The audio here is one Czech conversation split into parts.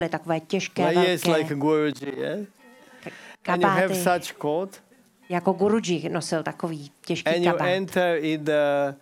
takové těžké, Like, yes, velké like a Guruji, yeah? And you have kabáty. such coat. Jako Guruji nosil takový těžký And you kabát. enter in the,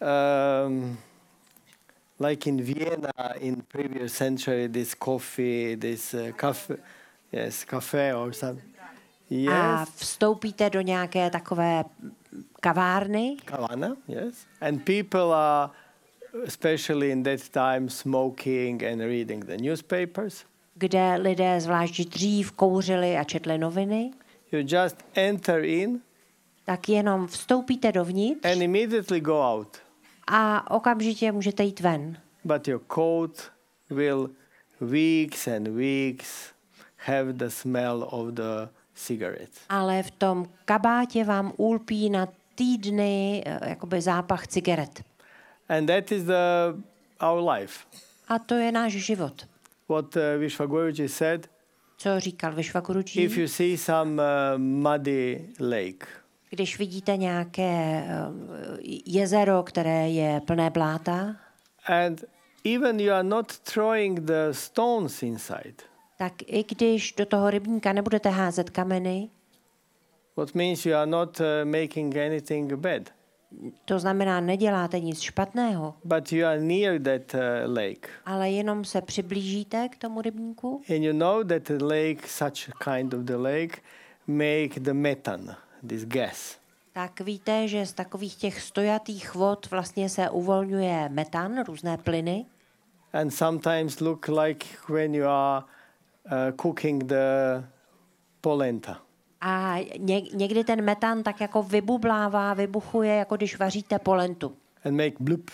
like in Vienna in previous century, this coffee, this cafe or something. A Yes, vstoupíte do nějaké takové kavárny Kavana, yes. And people are, especially in that time, smoking and reading the newspapers. kde lidé zvlášť dřív kouřili a četli noviny, You just enter in tak jenom vstoupíte dovnitř and immediately go out. a okamžitě můžete jít ven. But your coat will weeks and weeks have the smell of the cigarette. Ale v tom kabátě vám ulpí na týdny jakoby zápach cigaret. And that is our life. A to je náš život. What Vishwaguruji said, Co říkal Vishwaguruji? if you see some muddy lake, Když vidíte nějaké jezero, které je plné bláta, and even you are not throwing the stones inside, tak i když do toho rybníka nebudete házet kameny, what means you are not making anything bad, to znamená, neděláte nic špatného, but you are near that lake. ale jenom se přiblížíte k tomu rybníku And you know that the lake, such a kind of the lake, make the methane, this gas. tak víte, že z takových těch stojatých vod vlastně se uvolňuje metan, různé plyny. And sometimes look like when you are cooking the polenta. A někdy ten metan tak jako vybublává, vybuchuje, jako když vaříte polentu. And make bloop.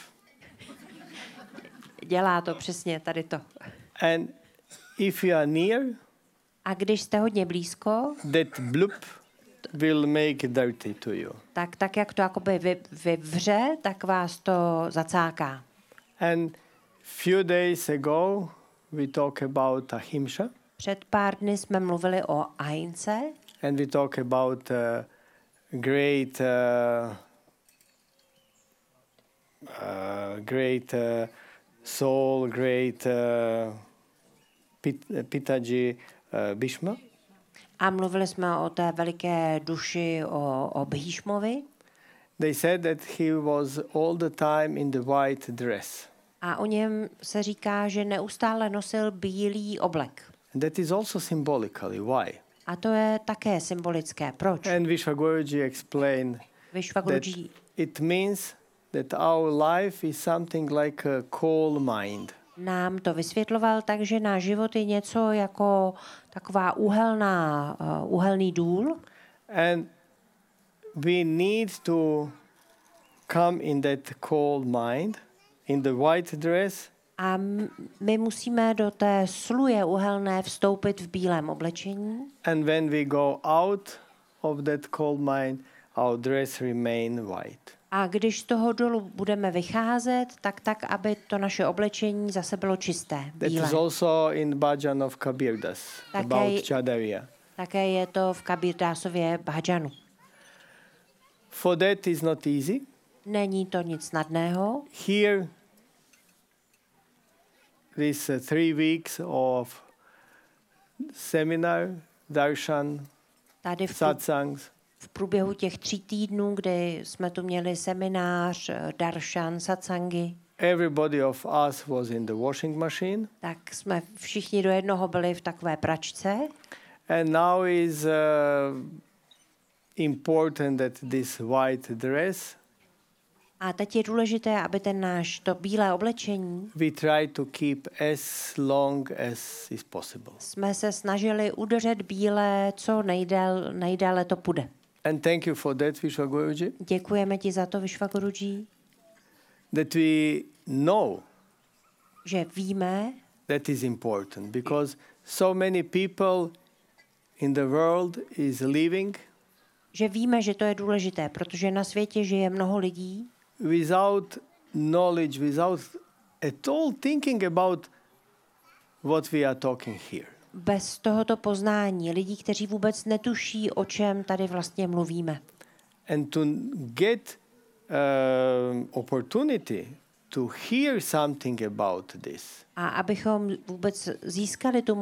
Dělá to přesně tady to. And if you are near, A když jste hodně blízko, that bloop will make dirty to you. tak jak to jakoby vyvře, tak vás to zacáká. And few days ago, we talk about ahimsa, Před pár dny jsme mluvili o ahimse and we talk about great soul, great Pitaji Bhishma. a mluvili jsme o té veliké duši, o Bhíšmovi. They said that he was all the time in the white dress. A o něm se říká, že neustále nosil bílý oblek. And that is also symbolically why. A to je také symbolické. Proč? And Vishwaguruji explained that Vishwaguruji it means that our life is something like a coal mine. nám to vysvětloval tak, že náš život je něco jako taková uhelný důl. And we need to come in that coal mine, in the white dress, A my musíme do té sluje uhelné vstoupit v bílém oblečení. and when we go out of that coal mine, our dress remain white. A když z toho dolu budeme vycházet, tak aby to naše oblečení zase bylo čisté, That bílé. is also in Bhajan of Kabir Das, Také- about Chadaria. Také je to v Kabirdásově bhajanu. For that is not easy. Není to nic snadného. Here, this 3 weeks of seminar, darshan, Tady satsangs, v průběhu těch 3 týdnů, kdy jsme tu měli seminář, darshan, satsangy, everybody of us was in the washing machine. tak jsme všichni do jednoho byli v takové pračce. And now is important that this white dress, A teď je důležité, aby to bílé oblečení we try to keep as long as is possible. jsme se snažili udržet bílé, co nejdéle to půjde. And thank you for that, Vishwaguruji, Děkujeme ti za to, Vishwaguruji, that we know že víme, that is important, because so many people in the world is living že to je důležité, protože na světě žije mnoho lidí, without knowledge, without at all thinking about what we are talking here. bez tohoto poznání, lidí, kteří vůbec netuší, o čem tady vlastně mluvíme. And to get opportunity to hear something about this, A abychom vůbec získali tu